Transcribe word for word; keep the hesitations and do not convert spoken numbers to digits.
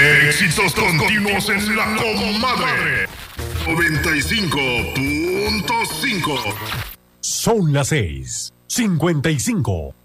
Éxitos continuos en la comadre. noventa y cinco punto cinco. Son las seis, cincuenta y cinco.